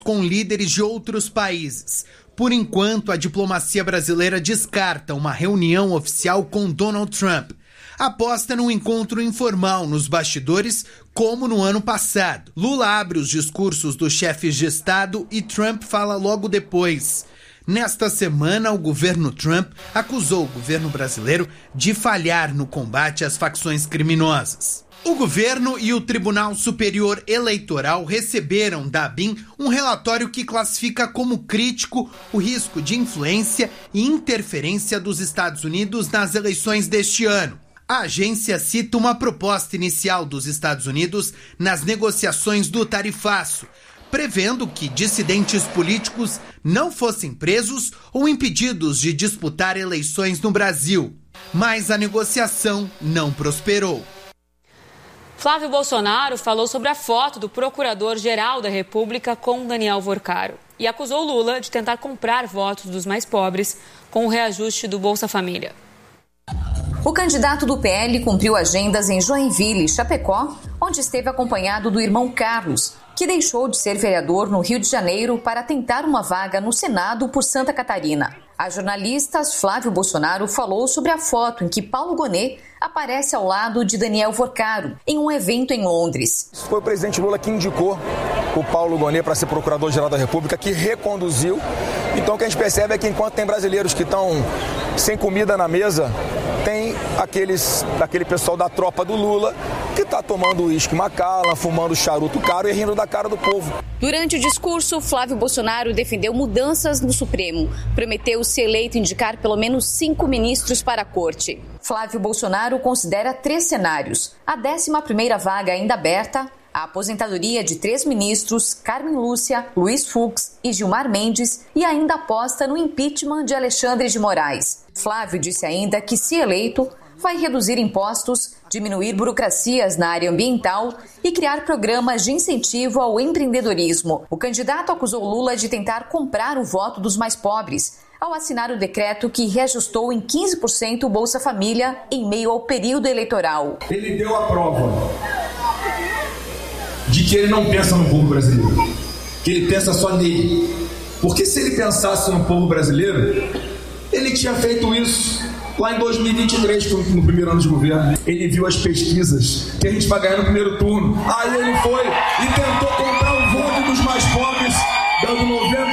com líderes de outros países. Por enquanto, a diplomacia brasileira descarta uma reunião oficial com Donald Trump. Aposta num encontro informal nos bastidores, como no ano passado. Lula abre os discursos dos chefes de Estado e Trump fala logo depois. Nesta semana, o governo Trump acusou o governo brasileiro de falhar no combate às facções criminosas. O governo e o Tribunal Superior Eleitoral receberam da ABIN um relatório que classifica como crítico o risco de influência e interferência dos Estados Unidos nas eleições deste ano. A agência cita uma proposta inicial dos Estados Unidos nas negociações do tarifaço, prevendo que dissidentes políticos não fossem presos ou impedidos de disputar eleições no Brasil. Mas a negociação não prosperou. Flávio Bolsonaro falou sobre a foto do Procurador-Geral da República com Daniel Vorcaro e acusou Lula de tentar comprar votos dos mais pobres com o reajuste do Bolsa Família. O candidato do PL cumpriu agendas em Joinville e Chapecó, onde esteve acompanhado do irmão Carlos, que deixou de ser vereador no Rio de Janeiro para tentar uma vaga no Senado por Santa Catarina. A jornalista Flávio Bolsonaro falou sobre a foto em que Paulo Gonet aparece ao lado de Daniel Vorcaro em um evento em Londres. Foi o presidente Lula que indicou o Paulo Gonet para ser Procurador-Geral da República, que reconduziu. Então o que a gente percebe é que enquanto tem brasileiros que estão sem comida na mesa, tem aquele pessoal da tropa do Lula que está tomando uísque Macallan, fumando charuto caro e rindo da cara do povo. Durante o discurso, Flávio Bolsonaro defendeu mudanças no Supremo. Prometeu, se eleito, indicar pelo menos 5 ministros para a corte. Flávio Bolsonaro considera 3 cenários. A 11ª vaga ainda aberta, a aposentadoria de 3 ministros, Carmen Lúcia, Luiz Fux e Gilmar Mendes, e ainda aposta no impeachment de Alexandre de Moraes. Flávio disse ainda que, se eleito, vai reduzir impostos, diminuir burocracias na área ambiental e criar programas de incentivo ao empreendedorismo. O candidato acusou Lula de tentar comprar o voto dos mais pobres, ao assinar o decreto que reajustou em 15% o Bolsa Família em meio ao período eleitoral. Ele deu a prova de que ele não pensa no povo brasileiro, que ele pensa só nele. Porque se ele pensasse no povo brasileiro, ele tinha feito isso lá em 2023, no primeiro ano de governo. Ele viu as pesquisas que a gente vai ganhar no primeiro turno. Aí ele foi e tentou comprar o voto dos mais pobres, dando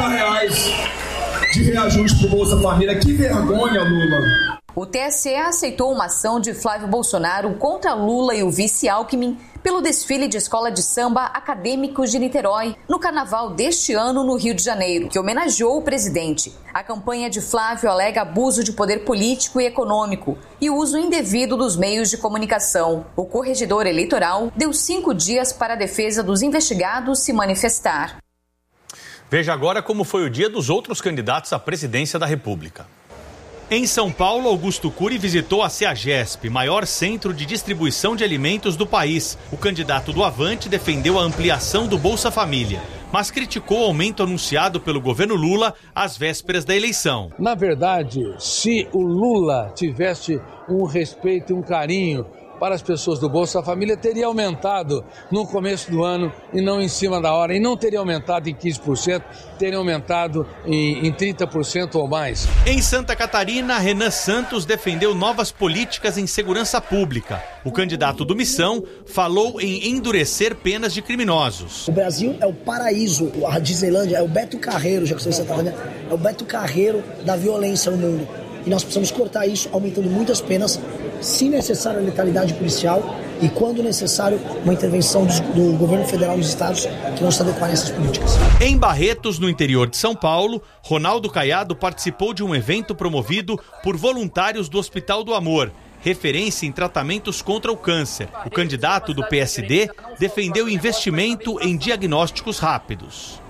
R$90 de reajuste pro Bolsa Família. Que vergonha, Lula! O TSE aceitou uma ação de Flávio Bolsonaro contra Lula e o vice Alckmin pelo desfile de escola de samba Acadêmicos de Niterói, no carnaval deste ano no Rio de Janeiro, que homenageou o presidente. A campanha de Flávio alega abuso de poder político e econômico e uso indevido dos meios de comunicação. O corregedor eleitoral deu 5 dias para a defesa dos investigados se manifestar. Veja agora como foi o dia dos outros candidatos à presidência da República. Em São Paulo, Augusto Cury visitou a CEAGESP, maior centro de distribuição de alimentos do país. O candidato do Avante defendeu a ampliação do Bolsa Família, mas criticou o aumento anunciado pelo governo Lula às vésperas da eleição. Na verdade, se o Lula tivesse um respeito e um carinho para as pessoas do Bolsa Família, teria aumentado no começo do ano e não em cima da hora. E não teria aumentado em 15%, teria aumentado em 30% ou mais. Em Santa Catarina, Renan Santos defendeu novas políticas em segurança pública. O candidato do Missão falou em endurecer penas de criminosos. O Brasil é o paraíso, a Disneylândia é o Beto Carreiro, já que você está falando, é o Beto Carreiro da violência no mundo. E nós precisamos cortar isso, aumentando muitas penas, se necessário a letalidade policial e, quando necessário, uma intervenção do governo federal nos estados que não se adequarem a essas políticas. Em Barretos, no interior de São Paulo, Ronaldo Caiado participou de um evento promovido por voluntários do Hospital do Amor, referência em tratamentos contra o câncer. O candidato do PSD defendeu investimento em diagnósticos rápidos.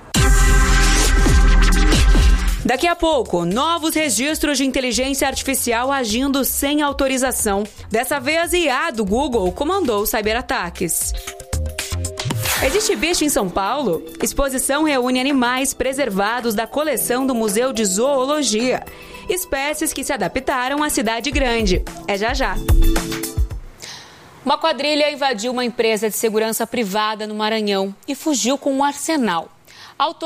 Daqui a pouco, novos registros de inteligência artificial agindo sem autorização. Dessa vez, a IA do Google comandou cyberataques. Existe bicho em São Paulo? Exposição reúne animais preservados da coleção do Museu de Zoologia. Espécies que se adaptaram à cidade grande. É já já. Uma quadrilha invadiu uma empresa de segurança privada no Maranhão e fugiu com um arsenal. Ao